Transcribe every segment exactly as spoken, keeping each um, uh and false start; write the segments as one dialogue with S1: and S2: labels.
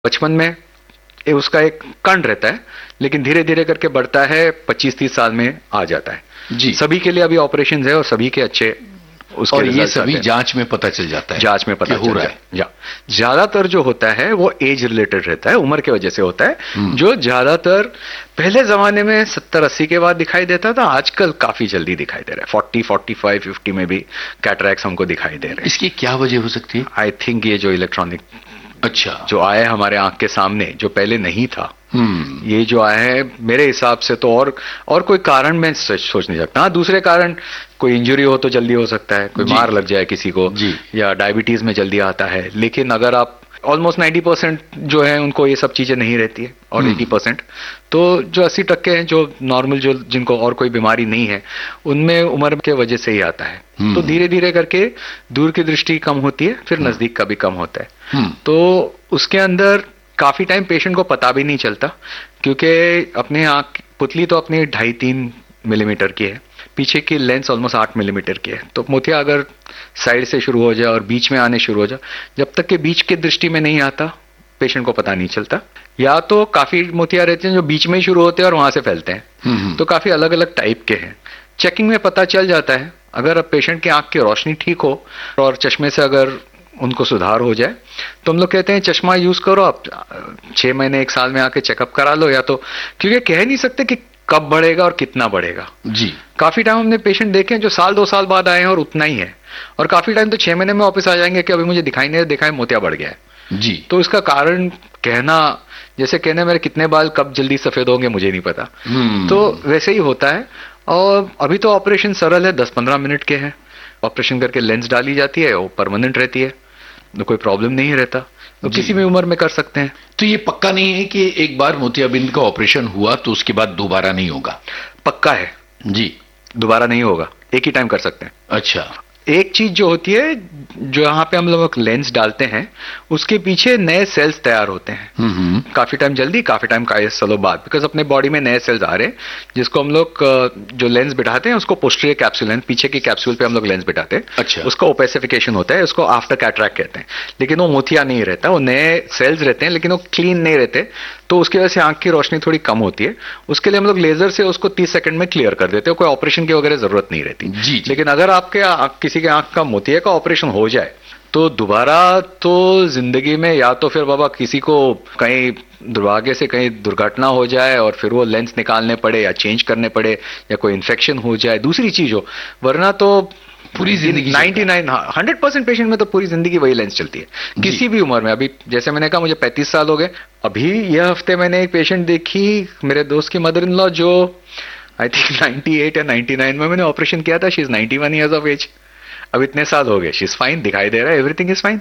S1: बचपन में ये उसका एक कण रहता है, लेकिन धीरे धीरे करके बढ़ता है, पच्चीस तीस साल में आ जाता है
S2: जी।
S1: सभी के लिए अभी ऑपरेशन है और सभी के अच्छे उसके
S2: और ये
S1: results
S2: सभी
S1: आते हैं।
S2: जांच में पता चल जाता है,
S1: जांच में पता
S2: कि हो
S1: चल
S2: रहा
S1: जाए
S2: है।
S1: या ज्यादातर जो होता है वो एज रिलेटेड रहता है, उम्र की वजह से होता है, जो ज्यादातर पहले जमाने में सत्तर अस्सी के बाद दिखाई देता था, आजकल काफी जल्दी दिखाई दे रहा है। फोर्टी फोर्टी फाइव फिफ्टी में भी कैटरैक्ट्स हमको दिखाई दे रहे हैं।
S2: इसकी क्या वजह हो सकती है?
S1: आई थिंक ये जो इलेक्ट्रॉनिक
S2: अच्छा,
S1: जो आया है हमारे आंख के सामने, जो पहले नहीं था,
S2: हम्म
S1: ये जो आया है मेरे हिसाब से तो और और कोई कारण मैं सच सोच नहीं सकता। हाँ, दूसरे कारण कोई इंजरी हो तो जल्दी हो सकता है, कोई
S2: जी।
S1: मार लग जाए किसी को,
S2: जी।
S1: या डायबिटीज में जल्दी आता है, लेकिन अगर आप ऑलमोस्ट नाइन्टी परसेंट जो है उनको ये सब चीजें नहीं रहती है, और एटी परसेंट तो जो अस्सी टक्के हैं जो नॉर्मल, जो जिनको और कोई बीमारी नहीं है, उनमें उम्र के वजह से ही आता है। तो धीरे धीरे करके दूर की दृष्टि कम होती है, फिर नजदीक का भी कम होता है। तो उसके अंदर काफी टाइम पेशेंट को पता भी नहीं चलता, क्योंकि अपने आंख पुतली तो अपनी ढाई तीन मिलीमीटर की है, पीछे की लेंस ऑलमोस्ट आठ मिलीमीटर की है। तो मोतिया अगर साइड से शुरू हो जाए और बीच में आने शुरू हो जाए, जब तक के बीच के दृष्टि में नहीं आता पेशेंट को पता नहीं चलता। या तो काफी मोतिया रहते हैं जो बीच में ही शुरू होते हैं और वहां से फैलते हैं, तो काफी अलग अलग टाइप के हैं। चेकिंग में पता चल जाता है, अगर अब पेशेंट की आंख की रोशनी ठीक हो और चश्मे से अगर उनको सुधार हो जाए, तो हम लोग कहते हैं चश्मा यूज करो, आप छह महीने एक साल में आके चेकअप करा लो। या तो क्योंकि कह नहीं सकते कि कब बढ़ेगा और कितना बढ़ेगा
S2: जी।
S1: काफी टाइम हमने पेशेंट देखे हैं जो साल दो साल बाद आए हैं और उतना ही है, और काफी टाइम तो छह महीने में वापस आ जाएंगे कि अभी मुझे दिखाई नहीं दिखा है, मोतिया बढ़ गया है
S2: जी।
S1: तो इसका कारण कहना, जैसे कहने मेरे कितने बाल कब जल्दी सफेद होंगे मुझे नहीं पता, तो वैसे ही होता है। और अभी तो ऑपरेशन सरल है, दस पंद्रह मिनट के हैं, ऑपरेशन करके लेंस डाली जाती है, वो परमानेंट रहती है, तो कोई प्रॉब्लम नहीं रहता, तो किसी भी उम्र में कर सकते हैं।
S2: तो ये पक्का नहीं है कि एक बार मोतियाबिंद का ऑपरेशन हुआ तो उसके बाद दोबारा नहीं होगा?
S1: पक्का है
S2: जी,
S1: दोबारा नहीं होगा, एक ही टाइम कर सकते हैं।
S2: अच्छा।
S1: एक चीज जो होती है, जो यहाँ पे हम लोग लेंस डालते हैं, उसके पीछे नए सेल्स तैयार होते हैं, काफी टाइम जल्दी, काफी टाइम काफी सालों बाद, बिकॉज अपने बॉडी में नए सेल्स आ रहे हैं, जिसको हम लोग जो लेंस बिठाते हैं उसको पोस्टीरियर कैप्सूल, पीछे की कैप्सूल पे हम लोग लेंस बिठाते हैं।
S2: अच्छा।
S1: उसका ओपेसिफिकेशन होता है, उसको आफ्टर कैटरैक्ट कहते हैं, लेकिन वो मोतिया नहीं रहता, वो नए सेल्स रहते हैं, लेकिन वो क्लीन नहीं रहते, तो उसकी वजह से आंख की रोशनी थोड़ी कम होती है। उसके लिए हम लोग लेजर से उसको तीस सेकंड में क्लियर कर देते हैं, कोई ऑपरेशन की वगैरह जरूरत नहीं रहती।
S2: जी, जी।
S1: लेकिन अगर आपके किसी के आंख का मोतिया का ऑपरेशन हो जाए तो दोबारा तो जिंदगी में, या तो फिर बाबा किसी को कहीं दुर्भाग्य से कहीं दुर्घटना हो जाए और फिर वो लेंस निकालने पड़े या चेंज करने पड़े, या कोई इन्फेक्शन हो जाए, दूसरी चीज हो, वरना तो
S2: पूरी जिंदगी
S1: ninety nine hundred percent patient में तो पूरी जिंदगी वही लेंस चलती है, किसी भी उम्र में। अभी जैसे मैंने कहा मुझे पैंतीस साल हो गए, अभी यह हफ्ते मैंने एक पेशेंट देखी, मेरे दोस्त की मदर इन लॉ, जो आई थिंक नाइन्टी एट या नाइन्टी नाइन में मैंने ऑपरेशन किया था, she is ninety one years of as, अब इतने साल हो गए, शी इज फाइन, दिखाई दे रहा है, एवरीथिंग इज फाइन।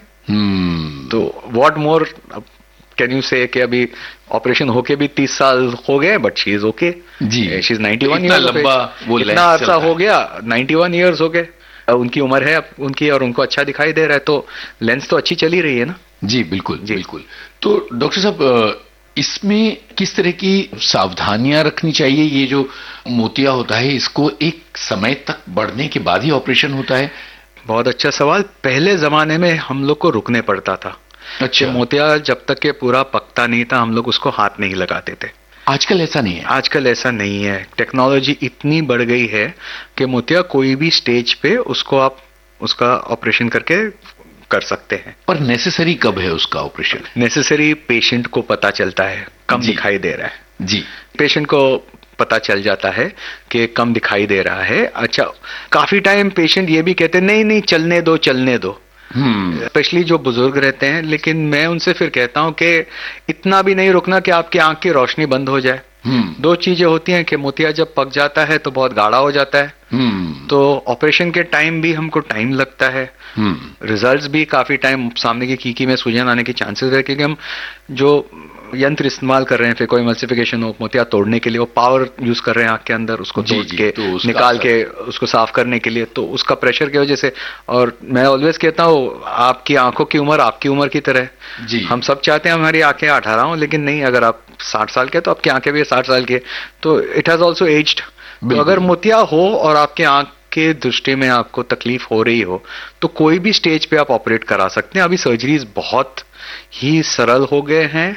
S1: तो व्हाट मोर कैन यू से कि अभी ऑपरेशन होके भी तीस साल हो गए, but she is okay ji, she is ninety one years, इतना अरसा हो गया, नाइन्टी वन ईयर्स हो गए, उनकी उम्र है उनकी, और उनको अच्छा दिखाई दे रहा है, तो लेंस तो अच्छी चली रही है ना।
S2: जी बिल्कुल जी, बिल्कुल। तो डॉक्टर साहब, इसमें किस तरह की सावधानियां रखनी चाहिए? ये जो मोतिया होता है, इसको एक समय तक बढ़ने के बाद ही ऑपरेशन होता है?
S1: बहुत अच्छा सवाल। पहले जमाने में हम लोग को रुकने पड़ता था।
S2: अच्छा।
S1: मोतिया जब तक के पूरा पकता नहीं था, हम लोग उसको हाथ नहीं लगाते थे।
S2: आजकल ऐसा नहीं है?
S1: आजकल ऐसा नहीं है, टेक्नोलॉजी इतनी बढ़ गई है कि मोतिया कोई भी स्टेज पे उसको आप उसका ऑपरेशन करके कर सकते हैं।
S2: पर नेसेसरी कब है उसका ऑपरेशन?
S1: नेसेसरी पेशेंट को पता चलता है, कम दिखाई दे रहा है
S2: जी,
S1: पेशेंट को पता चल जाता है कि कम दिखाई दे रहा है। अच्छा, काफी टाइम पेशेंट ये भी कहते हैं नहीं नहीं चलने दो चलने दो, स्पेशली जो बुजुर्ग रहते हैं, लेकिन मैं उनसे फिर कहता हूं कि इतना भी नहीं रुकना कि आपकी आंख की रोशनी बंद हो जाए। दो चीजें होती हैं कि मोतिया जब पक जाता है तो बहुत गाढ़ा हो जाता है, तो ऑपरेशन के टाइम भी हमको टाइम लगता है, रिजल्ट्स भी काफी टाइम, सामने की कीकी में सूजन आने के चांसेस है, क्योंकि हम जो यंत्र इस्तेमाल कर रहे हैं, फिर कोई एमल्सिफिकेशन हो, मोतिया तोड़ने के लिए वो पावर यूज कर रहे हैं आंख के अंदर, उसको तोड़ के तो निकाल के उसको साफ करने के लिए, तो उसका प्रेशर की वजह से। और मैं ऑलवेज कहता हूँ, आपकी आंखों की उम्र आपकी उम्र की तरह है, हम सब चाहते हैं हमारी आंखें अठारह हो, लेकिन नहीं, अगर आप साठ साल के तो आपकी आंखें भी साठ साल की, तो इट हैज ऑल्सो एज्ड। तो अगर मोतिया हो और आपके आंख के दृष्टि में आपको तकलीफ हो रही हो, तो कोई भी स्टेज पे आप ऑपरेट करा सकते हैं। अभी सर्जरीज बहुत ही सरल हो गए हैं,